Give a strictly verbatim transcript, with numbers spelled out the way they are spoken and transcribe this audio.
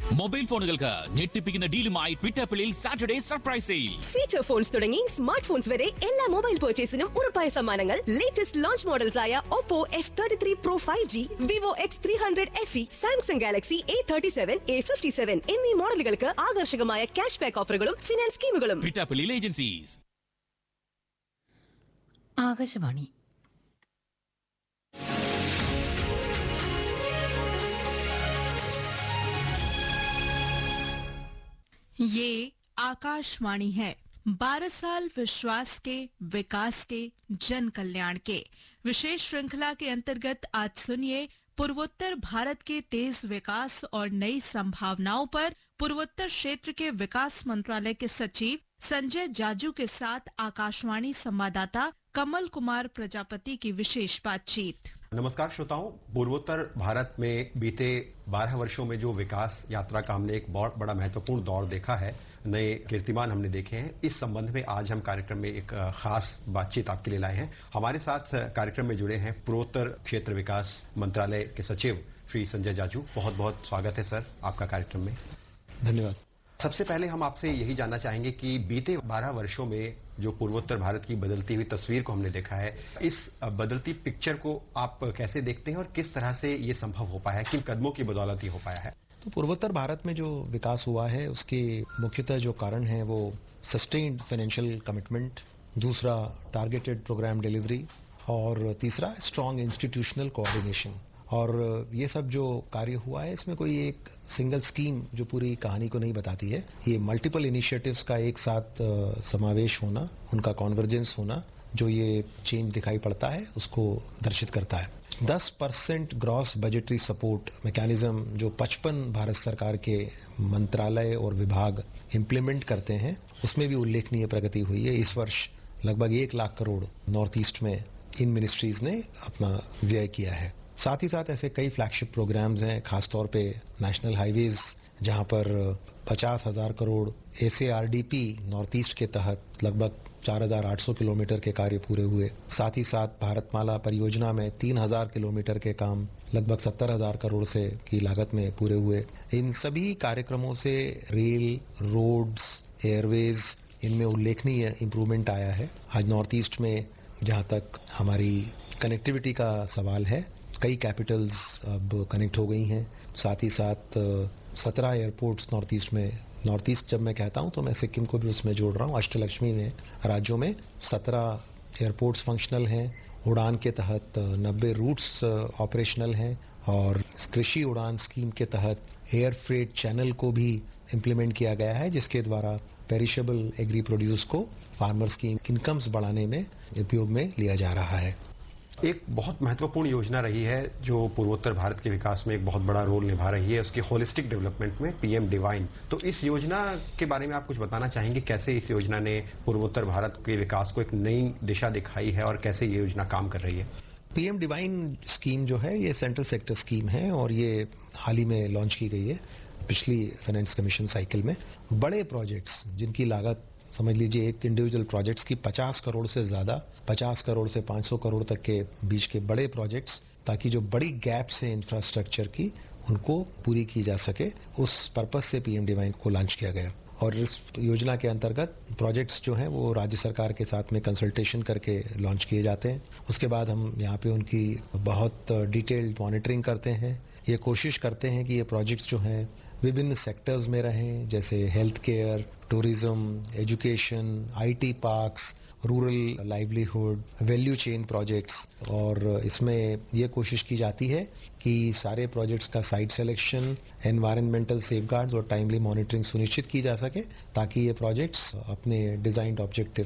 Mobile ഫോണുകൾക്ക് ഞെട്ടിപ്പിക്കുന്ന ഡീലുമായി ട്വിറ്റപ്പിളിൽ Saturday surprise sale. Feature phones തുടങ്ങി smart phones വരെ എല്ലാ മൊബൈൽ പർച്ചേസിനും ഉറപ്പായ സമ്മാനങ്ങൾ. ലേറ്റസ്റ്റ് ലോഞ്ച് മോഡൽസ് ആയ Oppo F thirty three pro five G, Vivo X three hundred F E, Samsung Galaxy A thirty seven, A fifty seven എന്നീ മോഡലുകൾക്ക് ആകർഷകമായ cash back ഓഫറുകളും finance സ്കീമുകളും. ട്വിറ്റപ്പിളിൽ agencies. Akashvani. ये आकाशवाणी है. बारह साल विश्वास के, विकास के, जन कल्याण के विशेष श्रृंखला के अंतर्गत आज सुनिए पूर्वोत्तर भारत के तेज विकास और नई संभावनाओं पर पूर्वोत्तर क्षेत्र के विकास मंत्रालय के सचिव संजय जाजू के साथ आकाशवाणी संवाददाता कमल कुमार प्रजापति की विशेष बातचीत. नमस्कार श्रोताओं, पूर्वोत्तर भारत में बीते बारह वर्षों में जो विकास यात्रा का हमने एक बहुत बड़ा महत्वपूर्ण दौर देखा है, नए कीर्तिमान हमने देखे हैं. इस संबंध में आज हम कार्यक्रम में एक खास बातचीत आपके लिए लाए हैं. हमारे साथ कार्यक्रम में जुड़े हैं पूर्वोत्तर क्षेत्र विकास मंत्रालय के सचिव श्री संजय जाजू. बहुत बहुत स्वागत है सर आपका कार्यक्रम में. धन्यवाद. सबसे पहले हम आपसे यही जानना चाहेंगे कि बीते बारह वर्षों में जो पूर्वोत्तर भारत की बदलती हुई तस्वीर को हमने देखा है, इस बदलती पिक्चर को आप कैसे देखते हैं और किस तरह से ये संभव हो पाया है, किन कदमों की बदौलत ये हो पाया है? तो पूर्वोत्तर भारत में जो विकास हुआ है उसके मुख्यतः जो कारण है वो सस्टेन्ड फाइनेंशियल कमिटमेंट, दूसरा टारगेटेड प्रोग्राम डिलीवरी और तीसरा स्ट्रॉन्ग इंस्टीट्यूशनल कोऑर्डिनेशन. और ये सब जो कार्य हुआ है इसमें कोई एक सिंगल स्कीम जो पूरी कहानी को नहीं बताती है. ये मल्टीपल इनिशिएटिव्स का एक साथ समावेश होना, उनका कॉन्वर्जेंस होना जो ये चेंज दिखाई पड़ता है उसको दर्शित करता है. दस percent gross budgetary support mechanism जो पचपन भारत सरकार के मंत्रालय और विभाग इम्प्लीमेंट करते हैं उसमें भी उल्लेखनीय प्रगति हुई है. इस वर्ष लगभग एक लाख करोड़ नॉर्थ ईस्ट में इन मिनिस्ट्रीज ने अपना व्यय किया है. साथ ही साथ ऐसे कई फ्लैगशिप प्रोग्राम्स हैं, खासतौर पे नेशनल हाईवेज जहां पर पचास हजार crore S A R D P north east के तहत लगभग चार हजार आठ सौ किलोमीटर के कार्य पूरे हुए. साथ ही साथ भारतमाला परियोजना में तीन हजार किलोमीटर के काम लगभग सत्तर हजार करोड़ से की लागत में पूरे हुए. इन सभी कार्यक्रमों से रेल, रोड्स, एयरवेज इनमें उल्लेखनीय इम्प्रूवमेंट आया है. आज नॉर्थ ईस्ट में जहां तक हमारी कनेक्टिविटी का सवाल है, कई कैपिटल्स अब कनेक्ट हो गई हैं. साथ ही साथ सत्रह एयरपोर्ट्स नॉर्थ ईस्ट में, नॉर्थ ईस्ट जब मैं कहता हूं तो मैं सिक्किम को भी उसमें जोड़ रहा हूं. अष्टलक्ष्मी में राज्यों में सत्रह एयरपोर्ट्स फंक्शनल हैं. उड़ान के तहत नब्बे रूट्स ऑपरेशनल हैं और कृषि उड़ान स्कीम के तहत एयर फ्रेट चैनल को भी इम्प्लीमेंट किया गया है जिसके द्वारा पेरिशेबल एग्री प्रोड्यूस को फार्मर्स की इनकम्स बढ़ाने में उपयोग में लिया जा रहा है. एक बहुत महत्वपूर्ण योजना रही है जो पूर्वोत्तर भारत के विकास में एक बहुत बड़ा रोल निभा रही है, उसकी होलिस्टिक डेवलपमेंट में, पीएम डिवाइन. तो इस योजना के बारे में आप कुछ बताना चाहेंगे, कैसे इस योजना ने पूर्वोत्तर भारत के विकास को एक नई दिशा दिखाई है और कैसे ये योजना काम कर रही है? पीएम डिवाइन स्कीम जो है ये सेंट्रल सेक्टर स्कीम है और ये हाल ही में लॉन्च की गई है पिछली फाइनेंस कमीशन साइकिल में. बड़े प्रोजेक्ट्स जिनकी लागत समझ लीजिए एक इंडिविजुअल प्रोजेक्ट्स की पचास करोड़ से ज्यादा, पचास करोड़ से पाँच सौ करोड़ तक के बीच के बड़े प्रोजेक्ट्स, ताकि जो बड़ी गैप्स हैं इंफ्रास्ट्रक्चर की उनको पूरी की जा सके, उस पर्पस से पीएम डिवाइन को लॉन्च किया गया. और इस योजना के अंतर्गत प्रोजेक्ट्स जो हैं वो राज्य सरकार के साथ में कंसल्टेशन करके लॉन्च किए जाते हैं. उसके बाद हम यहाँ पे उनकी बहुत डिटेल्ड मॉनिटरिंग करते हैं. ये कोशिश करते हैं कि ये प्रोजेक्ट्स जो हैं विभिन्न सेक्टर्स में रहें, जैसे health care, tourism, education, IT parks, rural livelihood, value chain projects. और इसमें ये कोशिश की जाती है कि सारे प्रोजेक्ट्स का साइट सिलेक्शन, एनवायरमेंटल सेफगार्ड्स और टाइमली मॉनिटरिंग सुनिश्चित की जा सके ताकि ये प्रोजेक्ट्स अपने डिजाइन्ड ऑब्जेक्टिव